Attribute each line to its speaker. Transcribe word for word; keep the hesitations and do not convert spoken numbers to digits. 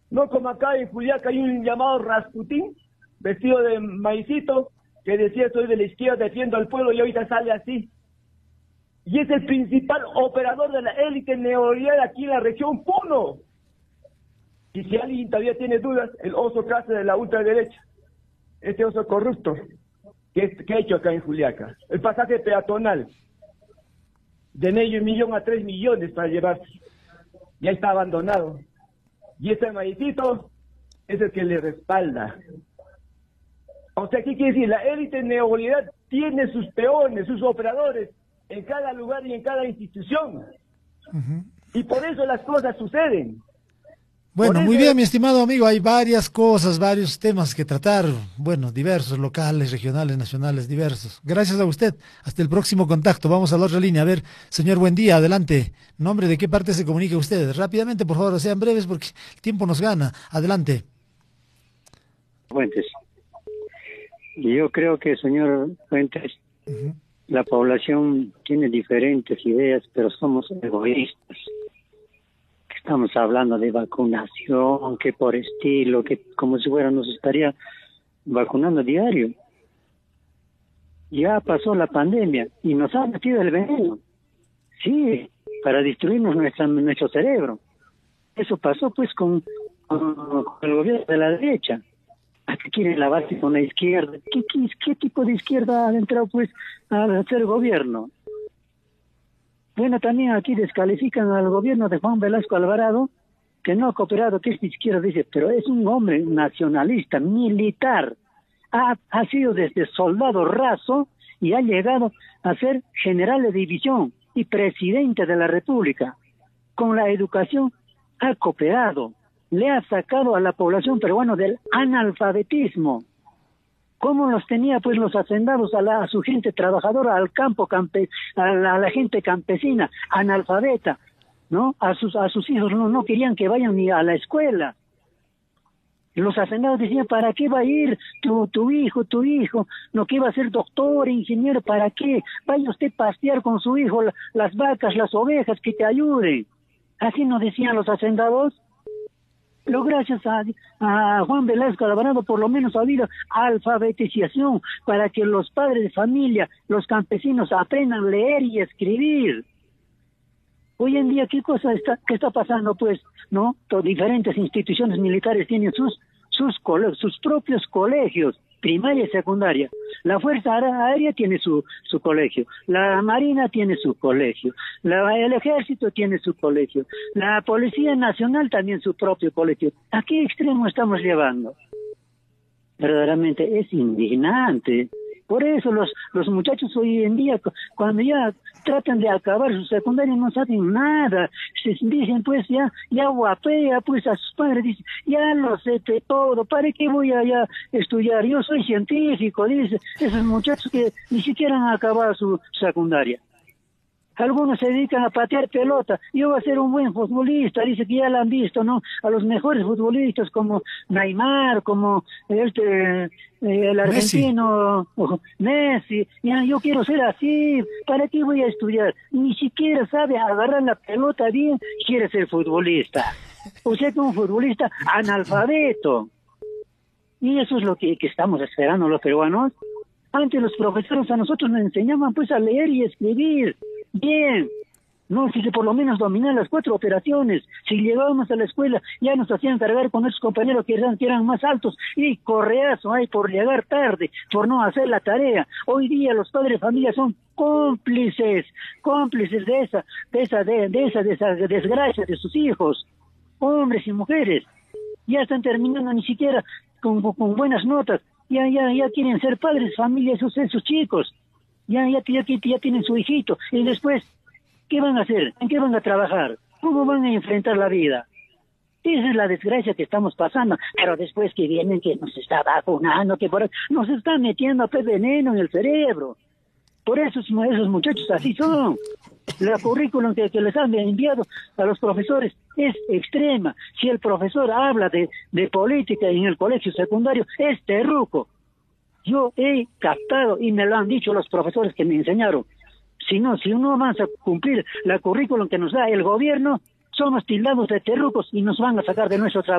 Speaker 1: No como acá en Juliaca hay un llamado Rasputín, vestido de maicito, que decía soy de la izquierda, defiendo al pueblo, y ahorita sale así. Y es el principal operador de la élite neoliberal aquí en la región Puno. Y si alguien todavía tiene dudas, el oso clase de la ultraderecha, este oso corrupto, que, que ha hecho acá en Juliaca. El pasaje peatonal, de medio millón a tres millones para llevarse. Ya está abandonado. Y ese maicito es el que le respalda. O sea, ¿qué quiere decir? La élite neoliberal tiene sus peones, sus operadores, en cada lugar y en cada institución. Uh-huh. Y por eso las cosas suceden.
Speaker 2: Bueno, muy bien, mi estimado amigo, hay varias cosas, varios temas que tratar, bueno, diversos, locales, regionales, nacionales, diversos. Gracias a usted, hasta el próximo contacto. Vamos a la otra línea. A ver, señor, buen día, adelante. ¿Nombre de qué parte se comunica usted? Rápidamente, por favor, sean breves porque el tiempo nos gana. Adelante.
Speaker 3: Fuentes. Yo creo que, señor Fuentes, uh-huh. la población tiene diferentes ideas, pero somos egoístas. Estamos hablando de vacunación, que por estilo, que como si fuera nos estaría vacunando diario. Ya pasó la pandemia y nos ha metido el veneno. Sí, para destruirnos nuestra, nuestro cerebro. Eso pasó pues con, con, con el gobierno de la derecha. ¿A qué quieren lavarse con la izquierda? ¿Qué, qué, qué tipo de izquierda ha entrado pues a hacer gobierno? Bueno, también aquí descalifican al gobierno de Juan Velasco Alvarado, que no ha cooperado, que es de izquierda, dice, pero es un hombre nacionalista, militar. Ha, ha sido desde soldado raso y ha llegado a ser general de división y presidente de la República. Con la educación ha cooperado, le ha sacado a la población peruana del analfabetismo. ¿Cómo los tenía pues los hacendados a, la, a su gente trabajadora, al campo, campe, a, la, a la gente campesina, analfabeta, ¿no? A sus a sus hijos no, no querían que vayan ni a la escuela. Los hacendados decían, ¿para qué va a ir tu, tu hijo, tu hijo? No, que iba a ser doctor, ingeniero, ¿para qué? Vaya usted a pastear con su hijo la, las vacas, las ovejas, que te ayuden. Así nos decían los hacendados. Pero gracias a, a Juan Velasco Alvarado por lo menos ha habido alfabetización para que los padres de familia, los campesinos aprendan a leer y escribir. Hoy en día, ¿qué cosa está, qué está pasando? Pues, ¿no? Todas diferentes instituciones militares tienen sus, sus, sus propios colegios, primaria y secundaria. La Fuerza Aérea tiene su, su colegio, la Marina tiene su colegio, la, el Ejército tiene su colegio, la Policía Nacional también su propio colegio. ¿A qué extremo estamos llevando? Verdaderamente es indignante. Por eso los, los muchachos hoy en día, cuando ya tratan de acabar su secundaria, no saben nada. Se dicen, pues, ya, ya guapea, pues, a sus padres, dicen, ya lo sé de todo, ¿para qué voy a ya estudiar? Yo soy científico, dice, esos muchachos que ni siquiera han acabado su secundaria. Algunos se dedican a patear pelota. Yo voy a ser un buen futbolista, dice que ya lo han visto, ¿no? A los mejores futbolistas como Neymar, como este, eh, el argentino Messi. Messi. Ya, yo quiero ser así. ¿Para qué voy a estudiar? Ni siquiera sabe agarrar la pelota bien, quiere ser futbolista. O sea que un futbolista analfabeto. Y eso es lo que, que estamos esperando los peruanos. Antes los profesores a nosotros nos enseñaban pues a leer y escribir. Bien, no, si por lo menos dominar las cuatro operaciones. Si llegábamos a la escuela, ya nos hacían cargar con esos compañeros que eran, que eran más altos, y correazo hay por llegar tarde, por no hacer la tarea. Hoy día los padres de familia son cómplices, cómplices de esa, de esa, de, de esa, de esa desgracia de sus hijos, hombres y mujeres. Ya están terminando ni siquiera con, con, con buenas notas, ya, ya, ya quieren ser padres de familia esos, esos chicos. Ya, ya, ya, ya tienen su hijito. Y después, ¿qué van a hacer? ¿En qué van a trabajar? ¿Cómo van a enfrentar la vida? Esa es la desgracia que estamos pasando. Pero después que vienen, que nos está vacunando, que por nos está metiendo pues veneno en el cerebro. Por eso esos muchachos así son. La currículum que, que les han enviado a los profesores es extrema. Si el profesor habla de, de política en el colegio secundario, es terruco. Yo he captado, y me lo han dicho los profesores que me enseñaron, si no, si uno vamos a cumplir la currículum que nos da el gobierno, somos tildados de terrucos y nos van a sacar de nuestro trabajo.